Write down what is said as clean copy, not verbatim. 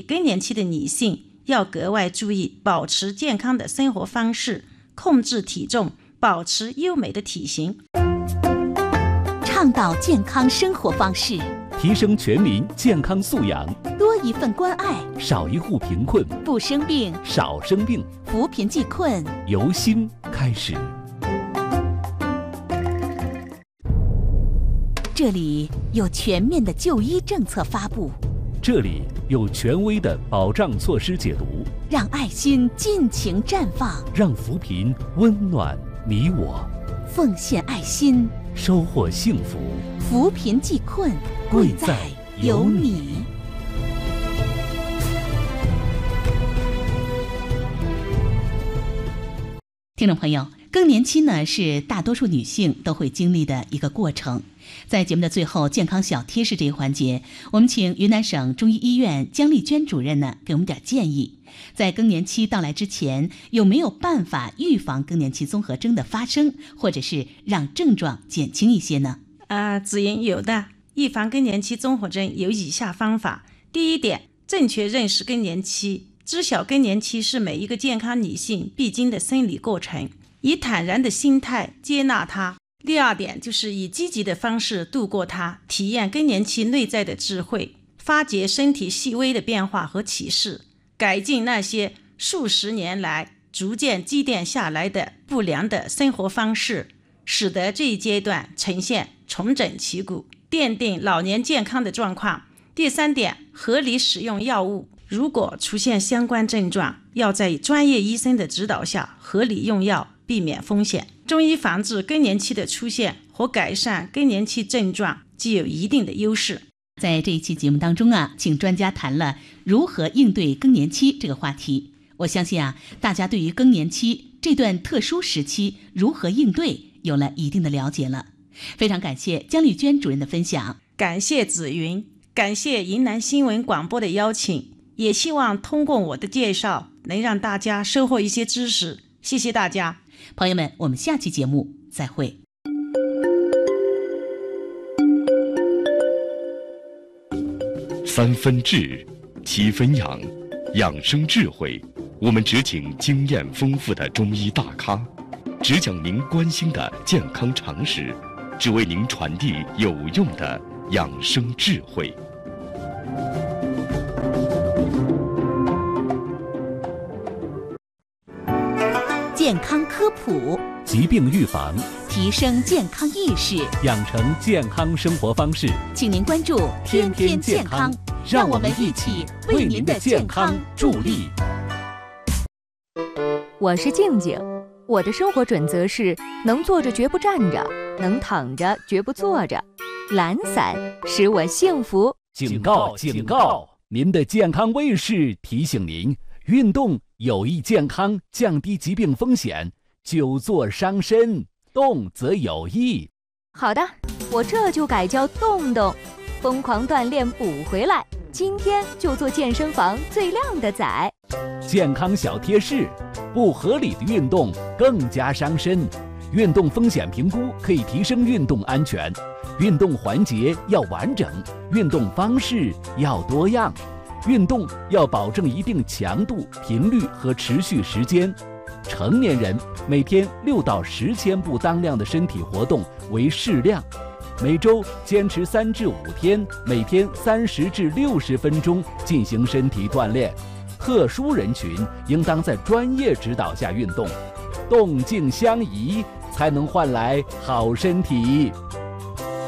更年期的女性要格外注意保持健康的生活方式，控制体重，保持优美的体型， 倡导健康生活方式， 提升全民健康素养， 多一份关爱， 少一户贫困， 不生病， 少生病， 扶贫济困， 由心开始。 这里有全面的就医政策发布， 这里有权威的保障措施解读， 让爱心尽情绽放， 让扶贫温暖你我， 奉献爱心， 收获幸福， 扶贫济困，贵在有你。听众朋友，更年期呢是大多数女性都会经历的一个过程。在节目的最后，健康小贴士这一环节，我们请云南省中医医院姜丽娟主任呢给我们点建议。在更年期到来之前，有没有办法预防更年期综合征的发生，或者是让症状减轻一些呢？ 子莹，有的。预防更年期综合征有以下方法。第一点，正确认识更年期，知晓更年期是每一个健康女性必经的生理过程，以坦然的心态接纳它。第二点就是以积极的方式度过它，体验更年期内在的智慧，发掘身体细微的变化和启示，改进那些数十年来逐渐积淀下来的不良的生活方式，使得这一阶段呈现重整旗鼓，奠定老年健康的状况。第三点，合理使用药物，如果出现相关症状，要在专业医生的指导下合理用药，避免风险。中医防治更年期的出现和改善更年期症状具有一定的优势。 在这一期节目当中请专家谈了如何应对更年期这个话题。我相信大家对于更年期这段特殊时期如何应对有了一定的了解了。非常感谢姜丽娟主任的分享， 感谢紫云，感谢云南新闻广播的邀请，也希望通过我的介绍能让大家收获一些知识。谢谢大家。 朋友们，我们下期节目再会。 3分治，7分养，养生智慧，我们只请经验丰富的中医大咖，只讲您关心的健康常识，只为您传递有用的养生智慧。 健康科普， 疾病预防， 提升健康意识， 养成健康生活方式。 请您关注天天健康，让我们一起为您的健康助力。 我是静静，我的生活准则是能坐着绝不站着，能躺着绝不坐着，懒散使我幸福。 警告警告，您的健康卫士提醒您，运动有益健康，降低疾病风险，久坐伤身，动则有益。 好的，我这就改叫动动，疯狂锻炼补回来，今天就做健身房最靓的仔。 健康小贴士，不合理的运动更加伤身，运动风险评估可以提升运动安全，运动环节要完整，运动方式要多样，运动要保证一定强度、频率和持续时间。成年人每天6到10千步当量的身体活动为适量，每周坚持3至5天，每天30至60分钟进行身体锻炼。特殊人群应当在专业指导下运动，动静相宜，才能换来好身体。